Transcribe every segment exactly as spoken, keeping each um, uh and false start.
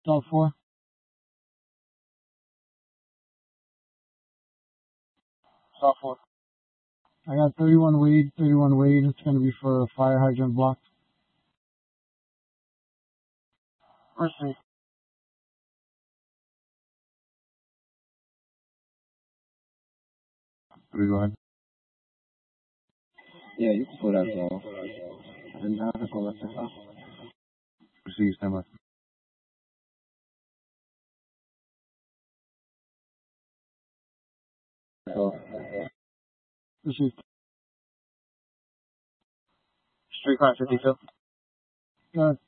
Dog four. Dog four. I got thirty-one Wade, thirty-one Wade. It's going to be for a fire hydrant block. Receive. Three, go ahead. Yeah, you can pull that off. And now the call us. Receive, stand by. So, Receive. Street crime fifty-two. Go ahead.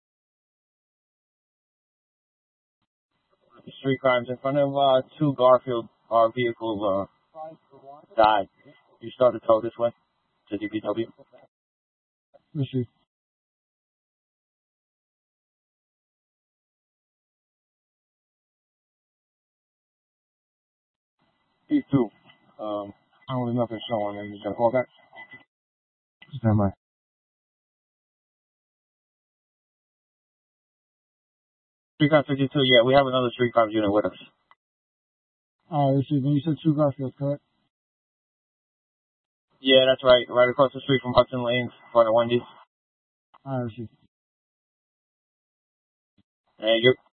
Street crimes in front of uh, two Garfield, our vehicles uh, died. You start to tow this way to D P W. Receive. P two. Um, I don't have nothing showing. I'm just gonna call back. Stand by. Street crime fifty-two. Yeah, we have another street crimes unit with us. Alright, receive. And you said two Garfield, correct? Yeah, that's right. Right across the street from Hudson Lanes, in front of Wendy's. Alright, receive. And you're